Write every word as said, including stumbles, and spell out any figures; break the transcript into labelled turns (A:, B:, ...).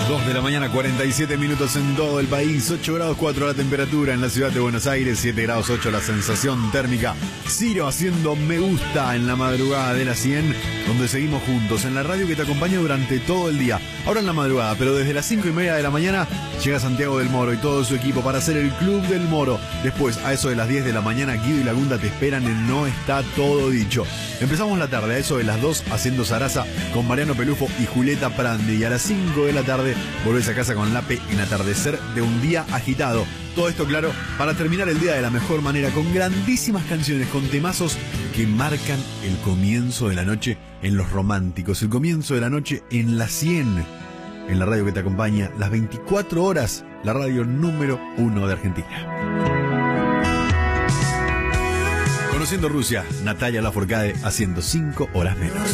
A: dos de la mañana, cuarenta y siete minutos en todo el país, ocho grados cuatro la temperatura en la ciudad de Buenos Aires, siete grados ocho la sensación térmica. Ciro haciendo me gusta en la madrugada de las cien, donde seguimos juntos en la radio que te acompaña durante todo el día. Ahora en la madrugada, pero desde las cinco y media de la mañana llega Santiago del Moro y todo su equipo para hacer el Club del Moro. Después, a eso de las diez de la mañana, Guido y Lagunda te esperan en No Está Todo Dicho. Empezamos la tarde a eso de las dos haciendo Zaraza con Mariano Pelufo y Julieta Prandi, y a las cinco de la tarde volvés a casa con Lape en Atardecer de un día agitado. Todo esto, claro, para terminar el día de la mejor manera, con grandísimas canciones, con temazos que marcan el comienzo de la noche en Los Románticos, el comienzo de la noche en la cien, en la radio que te acompaña las veinticuatro horas, la radio número uno de Argentina. Conociendo Rusia, Natalia Lafourcade haciendo cinco horas menos.